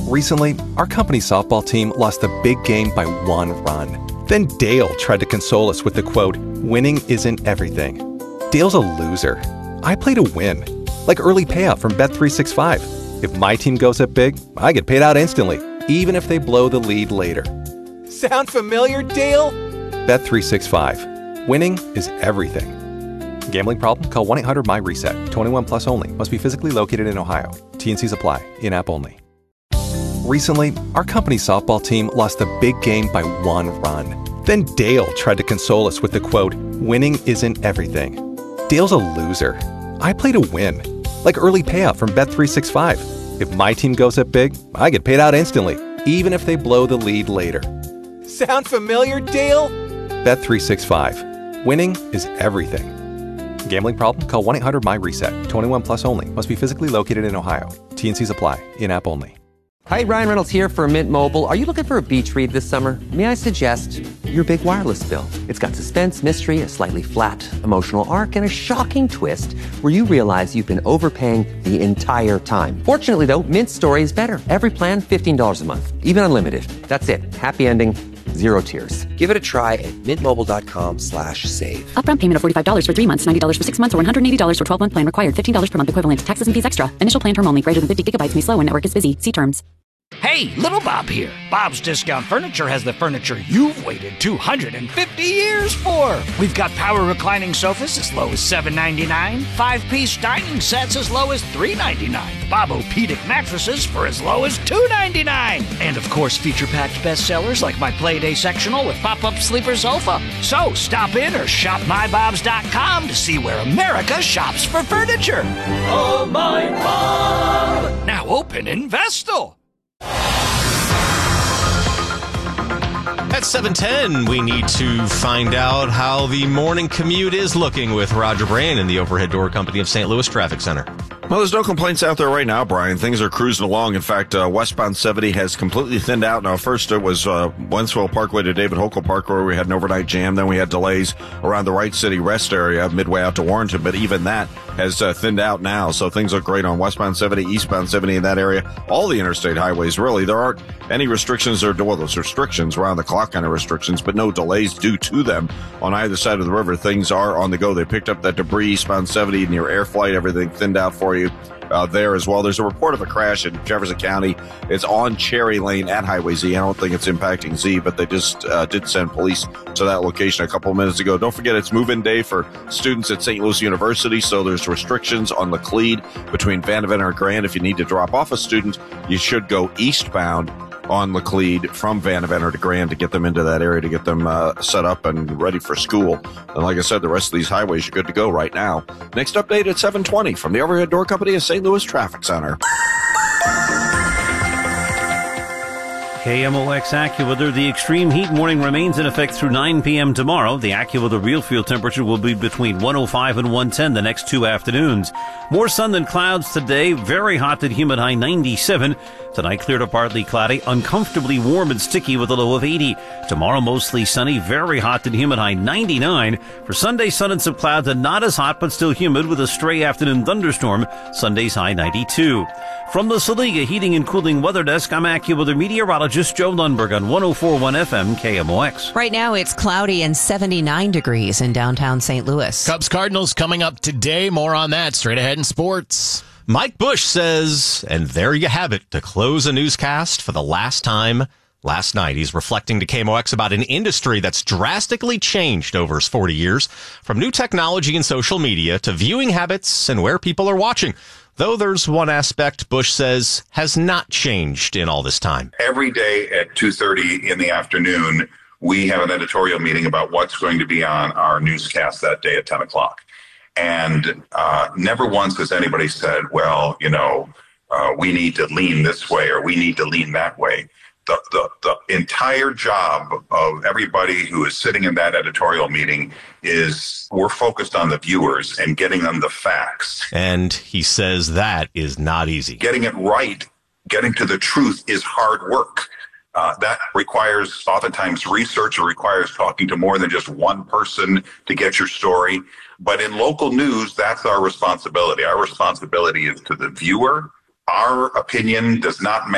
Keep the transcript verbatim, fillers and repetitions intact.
Recently, our company softball team lost a big game by one run. Then Dale tried to console us with the quote, "Winning isn't everything." Dale's a loser. I play to win. Like early payout from Bet three sixty-five. If my team goes up big, I get paid out instantly, even if they blow the lead later. Sound familiar, Dale? Bet three sixty-five. Winning is everything. Gambling problem? Call one eight hundred M Y RESET. twenty-one plus only. Must be physically located in Ohio. T and Cs apply. In-app only. Recently, our company softball team lost a big game by one run. Then Dale tried to console us with the quote, "Winning isn't everything." Dale's a loser. I play to win. Like early payout from Bet three sixty-five. If my team goes up big, I get paid out instantly, even if they blow the lead later. Sound familiar, Dale? Bet three sixty-five. Winning is everything. Gambling problem? Call one eight hundred M Y RESET. twenty-one plus only. Must be physically located in Ohio. T and Cs apply. In-app only. Hi, Ryan Reynolds here for Mint Mobile. Are you looking for a beach read this summer? May I suggest your big wireless bill? It's got suspense, mystery, a slightly flat emotional arc, and a shocking twist where you realize you've been overpaying the entire time. Fortunately, though, Mint's story is better. Every plan, fifteen dollars a month. Even unlimited. That's it. Happy ending. Zero tears. Give it a try at mintmobile.com slash save. Upfront payment of forty-five dollars for three months, ninety dollars for six months, or one hundred eighty dollars for twelve-month plan required. fifteen dollars per month equivalent. Taxes and fees extra. Initial plan term only. Greater than fifty gigabytes may slow when network is busy. See terms. Hey, Little Bob here. Bob's Discount Furniture has the furniture you've waited two hundred fifty years for. We've got power reclining sofas as low as seven ninety-nine, five-piece dining sets as low as three ninety-nine, Bob-O-Pedic mattresses for as low as two ninety-nine, and of course feature-packed bestsellers like my Playday sectional with pop-up sleeper sofa. So stop in or shop my bobs dot com to see where America shops for furniture. Oh, my Bob! Now open in Vestal. At seven ten, we need to find out how the morning commute is looking with Roger Brain in the Overhead Door Company of Saint Louis Traffic Center. Well, there's no complaints out there right now, Brian. Things are cruising along. In fact, uh, westbound seventy has completely thinned out. Now, first it was uh, Wentzville Parkway to David Hokel Park where we had an overnight jam. Then we had delays around the Wright City Rest area midway out to Warrenton. But even that has uh, thinned out now. So things look great on westbound seventy, eastbound seventy in that area. All the interstate highways, really. There aren't any restrictions or, well, those restrictions, around the clock kind of restrictions, but no delays due to them on either side of the river. Things are on the go. They picked up that debris eastbound seventy near Air Flight. Everything thinned out for you. Uh, there as well. There's a report of a crash in Jefferson County. It's on Cherry Lane at Highway Z. I don't think it's impacting Z, but they just uh, did send police to that location a couple of minutes ago. Don't forget, it's move-in day for students at Saint Louis University, so there's restrictions on Laclede between Vandeventer and Grand. If you need to drop off a student, you should go eastbound on Laclede from Vandeventer to Grand to get them into that area, to get them uh, set up and ready for school. And like I said, the rest of these highways are good to go right now. Next update at seven twenty from the Overhead Door Company of Saint Louis Traffic Center. K M O X AccuWeather. The extreme heat warning remains in effect through nine p.m. tomorrow. The AccuWeather real field temperature will be between one oh five and one ten the next two afternoons. More sun than clouds today. Very hot and humid, high ninety-seven. Tonight clear to partly cloudy, uncomfortably warm and sticky with a low of eighty. Tomorrow mostly sunny, very hot and humid, high ninety-nine. For Sunday, sun and some clouds and not as hot but still humid with a stray afternoon thunderstorm. Sunday's high ninety-two. From the Saliga Heating and Cooling Weather Desk, I'm AccuWeather meteorologist Joe Lundberg on one oh four point one F M K M O X. Right now it's cloudy and seventy-nine degrees in downtown Saint Louis. Cubs Cardinals coming up today. More on that straight ahead in sports. Mike Bush says, and there you have it, to close a newscast for the last time last night. He's reflecting to K M O X about an industry that's drastically changed over his forty years, from new technology and social media to viewing habits and where people are watching. Though there's one aspect, Bush says, has not changed in all this time. Every day at two thirty in the afternoon, we have an editorial meeting about what's going to be on our newscast that day at ten o'clock. And uh, never once has anybody said, well, you know, uh, we need to lean this way or we need to lean that way. The, the, the entire job of everybody who is sitting in that editorial meeting is we're focused on the viewers and getting them the facts. And he says that is not easy. Getting it right, getting to the truth is hard work. Uh, that requires oftentimes research. It requires talking to more than just one person to get your story. But in local news, that's our responsibility. Our responsibility is to the viewer. Our opinion does not matter.